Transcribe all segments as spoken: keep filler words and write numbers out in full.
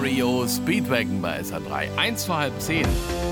R E O Speedwagon bei S R drei. Eins vor halb zehn.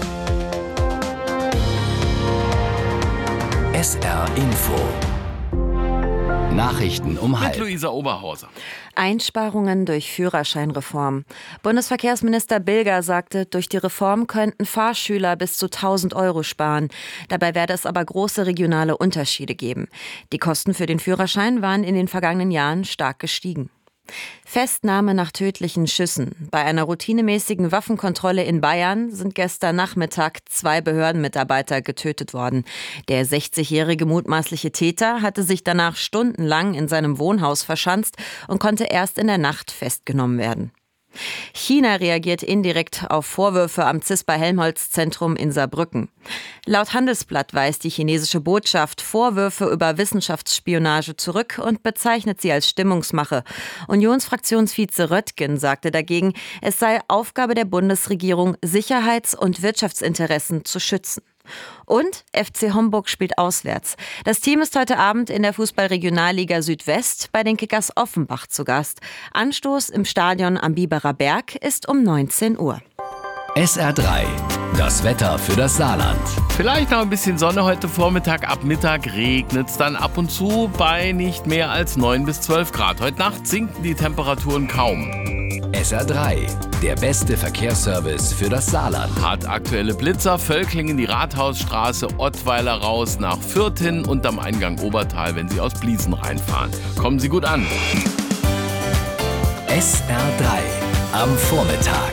S R Info. Nachrichten um halb. Mit Luisa Oberhauser. Einsparungen durch Führerscheinreform. Bundesverkehrsminister Bilger sagte, durch die Reform könnten Fahrschüler bis zu tausend Euro sparen. Dabei werde es aber große regionale Unterschiede geben. Die Kosten für den Führerschein waren in den vergangenen Jahren stark gestiegen. Festnahme nach tödlichen Schüssen. Bei einer routinemäßigen Waffenkontrolle in Bayern sind gestern Nachmittag zwei Behördenmitarbeiter getötet worden. Der sechzigjährige mutmaßliche Täter hatte sich danach stundenlang in seinem Wohnhaus verschanzt und konnte erst in der Nacht festgenommen werden. China reagiert indirekt auf Vorwürfe am Zispa-Helmholtz-Zentrum in Saarbrücken. Laut Handelsblatt weist die chinesische Botschaft Vorwürfe über Wissenschaftsspionage zurück und bezeichnet sie als Stimmungsmache. Unionsfraktionsvize Röttgen sagte dagegen, es sei Aufgabe der Bundesregierung, Sicherheits- und Wirtschaftsinteressen zu schützen. Und F C Homburg spielt auswärts. Das Team ist heute Abend in der Fußball-Regionalliga Südwest bei den Kickers Offenbach zu Gast. Anstoß im Stadion am Biberer Berg ist um neunzehn Uhr. S R drei. Das Wetter für das Saarland. Vielleicht noch ein bisschen Sonne heute Vormittag. Ab Mittag regnet es dann ab und zu bei nicht mehr als neun bis zwölf Grad. Heute Nacht sinken die Temperaturen kaum. S R drei. Der beste Verkehrsservice für das Saarland. Hat aktuelle Blitzer, Völklingen, die Rathausstraße, Ottweiler raus nach Fürth hin und am Eingang Obertal, wenn Sie aus Bliesen reinfahren. Kommen Sie gut an. S R drei. Am Vormittag.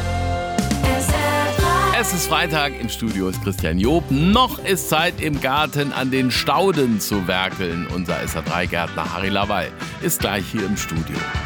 Es ist Freitag, im Studio ist Christian Job. Noch ist Zeit, im Garten an den Stauden zu werkeln. Unser S R drei Gärtner Harry Lawal ist gleich hier im Studio.